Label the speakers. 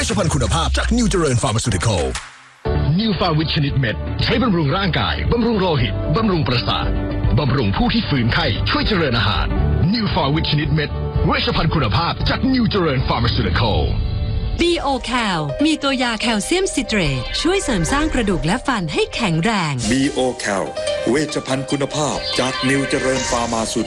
Speaker 1: ชภัณฑ์คุณภาพจากนิวเจริญฟาร์มาซูติคอล
Speaker 2: นิวฟาวิชชนิดเม็ดใช้บำรุงร่างกายบำรุงโลหิตบำรุงประสาทบำรุงผู้ที่ฝืนไข้ช่วยเจริญอาหารนิวฟาวิชชนิดเม็ดเวชภัณฑ์คุณภาพจากนิวเจริญฟาร์มาซูติคอล
Speaker 3: B.O. Cal มีตัวยาแคลเซียมซิเตรตช่วยเสริมสร้างกระดูกและฟันให้แข็งแรง
Speaker 4: B.O. Cal เวชภัณฑ์คุณภาพจากนิวเจริญฟาร์มาซู